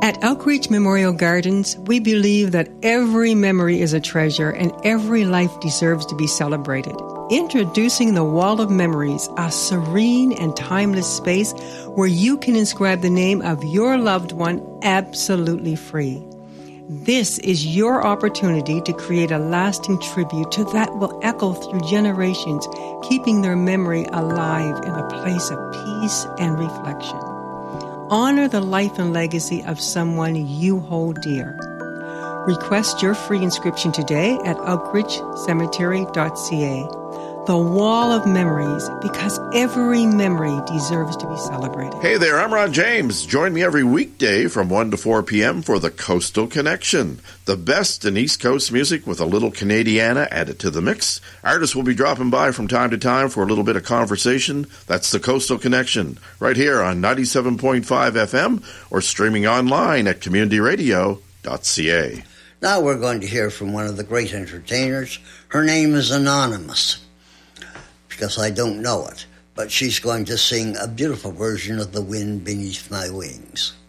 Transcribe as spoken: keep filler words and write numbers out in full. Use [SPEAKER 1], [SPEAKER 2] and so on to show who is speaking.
[SPEAKER 1] At Elk Ridge Memorial Gardens, we believe that every memory is a treasure and every life deserves to be celebrated. Introducing the Wall of Memories, a serene and timeless space where you can inscribe the name of your loved one absolutely free. This is your opportunity to create a lasting tribute to that will echo through generations, keeping their memory alive in a place of peace and reflection. Honor the life and legacy of someone you hold dear. Request your free inscription today at oak ridge cemetery dot c a. The Wall of Memories, because every memory deserves to be celebrated.
[SPEAKER 2] Hey there, I'm Ron James. Join me every weekday from one to four p.m. for the Coastal Connection. The best in East Coast music with a little Canadiana added to the mix. Artists will be dropping by from time to time for a little bit of conversation. That's the Coastal Connection, right here on ninety-seven point five F M or streaming online at community radio dot c a.
[SPEAKER 3] Now we're going to hear from one of the great entertainers. Her name is Anonymous, because I don't know it, but she's going to sing a beautiful version of The Wind Beneath My Wings.